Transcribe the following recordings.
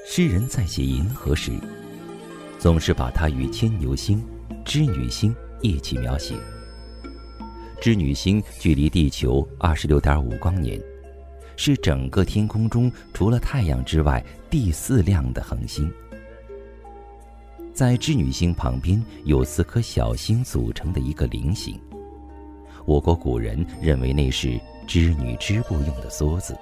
诗人在写银河时，总是把它与牵牛星、织女星一起描写。织女星距离地球26.5光年，是整个天空中除了太阳之外第4亮的恒星。在织女星旁边有4颗小星组成的一个菱形，我国古人认为那是织女织布用的梭子。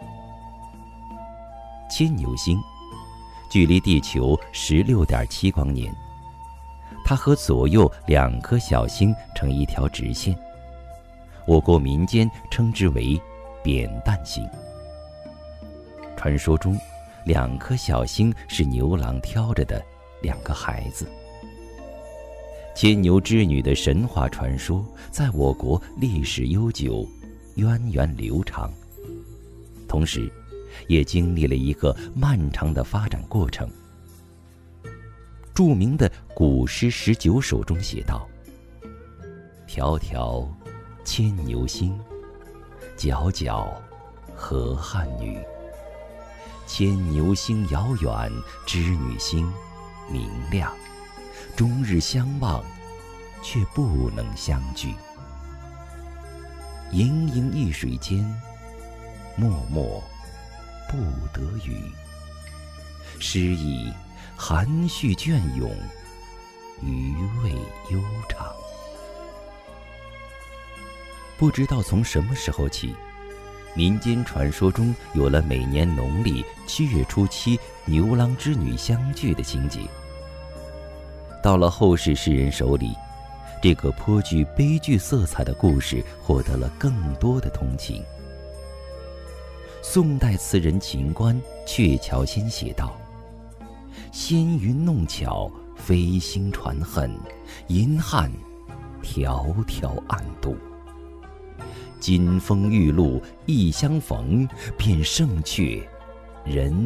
牵牛星距离地球16.7光年，它和左右2颗小星成一条直线，我国民间称之为扁担星。传说中2颗小星是牛郎挑着的2个孩子。牵牛织女的神话传说在我国历史悠久，源远流长，同时也经历了一个漫长的发展过程。著名的古诗19首中写道：迢迢牵牛星，皎皎河汉女。牵牛星遥远，织女星明亮，终日相望，却不能相聚。盈盈一水间，脉脉不得语。诗意含蓄隽永，余味悠长。不知道从什么时候起，民间传说中有了每年农历7月初7牛郎织女相聚的情节。到了后世诗人手里，这个颇具悲剧色彩的故事获得了更多的同情。宋代词人秦观《鹊桥仙》写道：纤云弄巧，飞星传恨，银汉迢迢暗度。金风玉露一相逢，便胜却人